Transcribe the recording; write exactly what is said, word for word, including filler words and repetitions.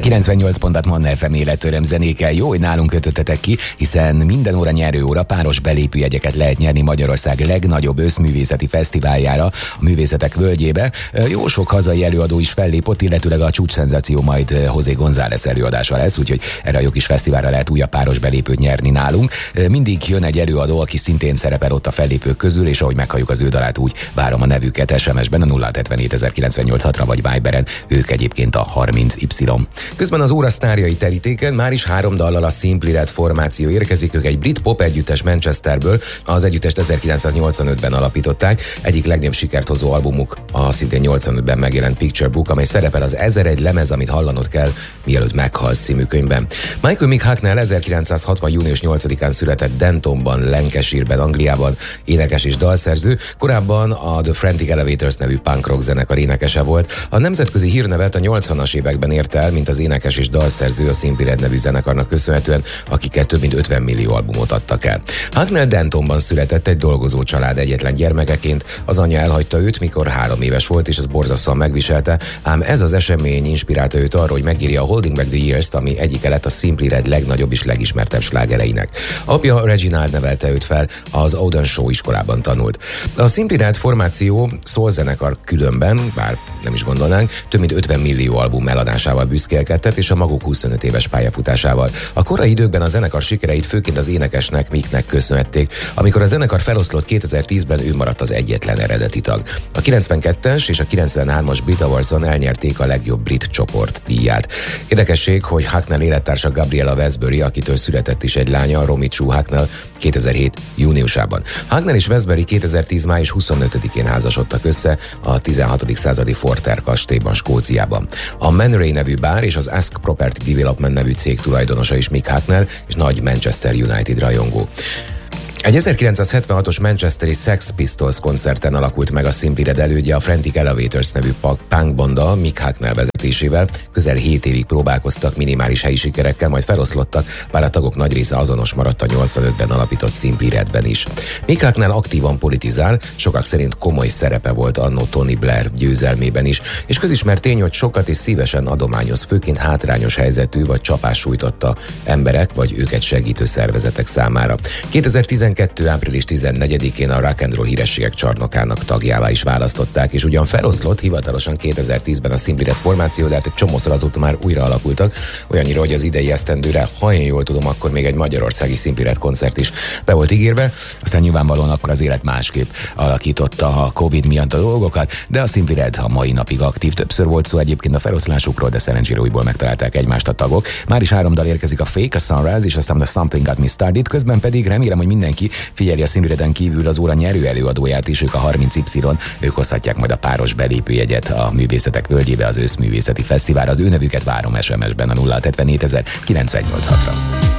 kilencvennyolc pontat Manna ef em életöröm zenékkel. Jó, hogy nálunk kötöttetek ki, hiszen minden óra nyerő óra páros belépőjegyeket lehet nyerni Magyarország legnagyobb összművészeti fesztiváljára, a Művészetek Völgyébe. Jó sok hazai előadó is fellépott, illetőleg a csúcsszenzáció majd José González előadása lesz, úgyhogy erre a jó kis fesztiválra lehet újabb páros belépőt nyerni nálunk. Mindig jön egy előadó, aki szintén szerepel ott a fellépők közül, és ahogy meghalljuk az ő dalát, úgy várom a nevüket es em es-ben a nulla hetvenhét ezerkilencszáznyolcvannyolc hatra vagy Viberen, ők egyébként a harminc Y. Közben az óra sztárjai terítéken már is három dallal a Simply Red formáció érkezik, ők egy brit pop együttes Manchesterből, az együttest ezerkilencszáznyolcvanötben alapították, egyik legnagyobb sikert hozó albumuk a szintén nyolcvanötben megjelent Picture Book, amely szerepel az ezeregy lemez, amit hallanod kell, mielőtt meghalsz című könyvben. Michael Mick Hucknall ezerkilencszázhatvan. június nyolcadikán született Dentonban, Lancashire-ben, Angliában, énekes és dalszerző, korábban a The Frantic Elevators nevű punk rock zenekar énekese volt. A nemzetközi hírnevet a nyolcvanas években érte el, mint az énekes és dalszerző a Simply Red nevű zenekarnak köszönhetően, akiket több mint ötven millió albumot adtak el. Hucknall Dentonban született egy dolgozó család egyetlen gyermekeként, az anyja elhagyta őt, mikor három éves volt, és ez borzasztóan megviselte, ám ez az esemény inspirálta őt arra, hogy megírja a Holding Back the Years-t, ami egyike lett a Simply Red legnagyobb és legismertebb slágereinek. Apja Reginald nevelte őt fel, az Oden Show iskolában tanult. A Simply Red formáció szólzenekar különben, bár nem is gondolnánk, több mint ötven millió album eladásával büszkélkedett, és a maguk huszonöt éves pályafutásával. A korai időkben a zenekar sikereit főként az énekesnek, Micknek köszönhették. Amikor a zenekar feloszlott kétezer-tízben, ő maradt az egyetlen eredeti tag. A kilencvenkettes és a kilencvenhármas Brit Awardson elnyerték a legjobb brit csoport díját. Érdekesség, hogy Hucknall élettársa Gabriella Westbury, akitől született is egy lánya, Romy True Hucknall, kétezer-hét. júniusában. Hucknall és Westbury kétezer-tíz. május huszonötödikén házasodtak össze a tizenhatodik századi Forter kastélyban, Skóciában. A Man Ray nevű bár és az Ask Property Development nevű cég tulajdonosa is Mick Hucknall, és nagy Manchester United rajongó. Egy ezerkilencszázhetvenhatos manchesteri Sex Pistols koncerten alakult meg a Simply Red elődje, a Frantic Elevators nevű punk banda Mick Hucknall vezetésével. Közel hét évig próbálkoztak minimális helyi sikerekkel, majd feloszlottak, bár a tagok nagy része azonos maradt a nyolcvanötben alapított Simply Redben is. Mick Hucknall aktívan politizál, sokak szerint komoly szerepe volt annó Tony Blair győzelmében is, és közismert tény, hogy sokat és szívesen adományoz, főként hátrányos helyzetű vagy csapás sújtotta emberek vagy őket segítő szervezetek számára. kétezer-tizenkettő. április tizennegyedikén a Rock and Roll hírességek csarnokának tagjává is választották, és ugyan feloszlott hivatalosan kétezer-tízben a Simply Red formáció, de hát egy csomószor azóta már újra alakultak, olyannyira, hogy az idei esztendőre, ha én jól tudom, akkor még egy magyarországi Simply Red koncert is be volt ígérve, aztán nyilvánvalóan akkor az élet másképp alakította a Covid miatt a dolgokat, de a Simply Red a mai napig aktív. Többször volt szó egyébként a feloszlásukról, de szerencsére újból megtalálták egymást a tagok. Már is három dal érkezik, a Fake, a Sunrise és aztán a Something Got Me Started, közben pedig remélem, hogy mindenki figyeli a Simply Reden kívül az óra nyerő előadóját is, ők a harminc Y, ők hozhatják majd a páros belépőjegyet a Művészetek Völgyébe, az Összművészeti Fesztiválra. Az ő nevüket várom es em es-ben a nulla hetvenhét ezerkilencszáznyolcvannyolc hatra.